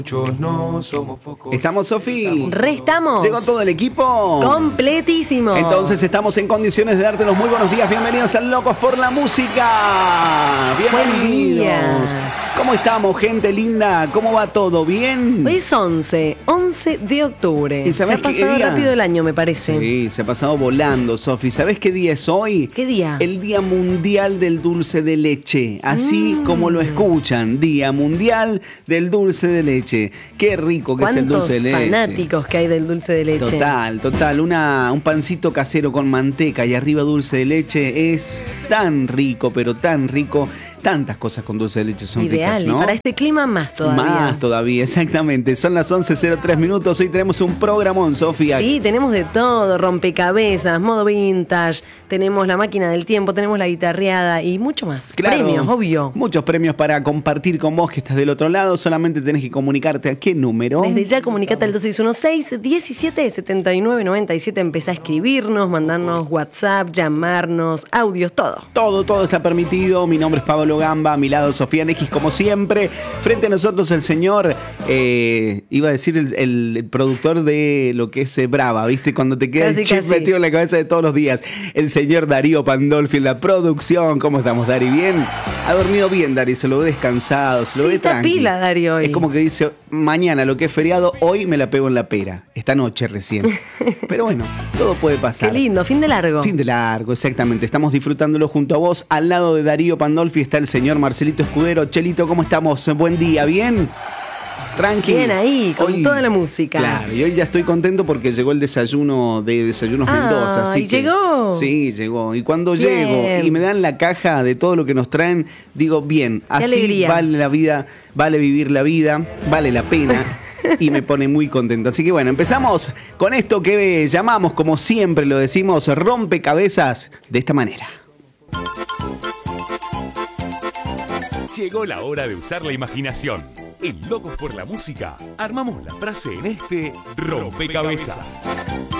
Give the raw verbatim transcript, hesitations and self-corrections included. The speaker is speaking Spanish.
Muchos no somos pocos. ¿Estamos, Sofi? Restamos. ¿Llegó todo el equipo? Completísimo. Entonces estamos en condiciones de darte los muy buenos días. Bienvenidos a Locos por la Música. Bienvenidos. Buen día. ¿Cómo estamos, gente linda? ¿Cómo va todo? ¿Bien? Hoy es once, once de octubre. ¿Y Se ha sabés qué pasado día? rápido el año, me parece. Sí, se ha pasado volando, Sofi. ¿Sabés qué día es hoy? ¿Qué día? El Día Mundial del Dulce de Leche. Así Mm. como lo escuchan. Día Mundial del Dulce de Leche. Qué rico que es el ¿Cuántos dulce de leche. fanáticos que hay del dulce de leche? Total, total. Una, un pancito casero con manteca y arriba dulce de leche es tan rico, pero tan rico. Tantas cosas con dulce de leche son Ideal, ricas, ¿no? y para este clima más todavía. Más todavía, exactamente. Son las once cero tres minutos. Hoy tenemos un programón, Sofía. Sí, tenemos de todo, rompecabezas, modo vintage, tenemos la máquina del tiempo, tenemos la guitarreada y mucho más. Claro, Premios, obvio. Muchos premios para compartir con vos que estás del otro lado. Solamente tenés que comunicarte a qué número. Desde ya comunicate al dos seis uno seis, diecisiete setenta y nueve noventa y siete. Empezá a escribirnos, mandarnos WhatsApp, llamarnos, audios, todo. Todo, todo está permitido. Mi nombre es Pablo Gamba, a mi lado Sofía Nequis, como siempre. Frente a nosotros el señor, eh, iba a decir el, el- el productor de lo que es eh, Brava, ¿viste? Cuando te queda Casi, el chip casi. metido en la cabeza de todos los días. El señor Darío Pandolfi en la producción. ¿Cómo estamos, Dari? ¿Bien? Ha dormido bien, Dari, se lo ve descansado, se lo Sí, ve está tranqui. pila, Darío, hoy. Es como que dice, mañana lo que es feriado, hoy me la pego en la pera. Esta noche recién. Pero bueno, todo puede pasar. Qué lindo, fin de largo. Fin de largo, exactamente. Estamos disfrutándolo junto a vos. Al lado de Darío Pandolfi está el señor Marcelito Escudero. Chelito, ¿cómo estamos? Buen día, ¿bien? Tranqui. Bien ahí, con toda la música. Claro, y hoy ya estoy contento porque llegó el desayuno de Desayunos Ah, Mendoza. Así ¿y que- llegó? Sí, llegó. Y cuando Bien. llego y me dan la caja de todo lo que nos traen, digo, bien, así alegría. vale la vida, vale vivir la vida, vale la pena. Y me pone muy contento. Así que bueno, empezamos con esto que llamamos, como siempre lo decimos, rompecabezas de esta manera. Llegó la hora de usar la imaginación. En Locos por la Música, armamos la frase en este rompecabezas.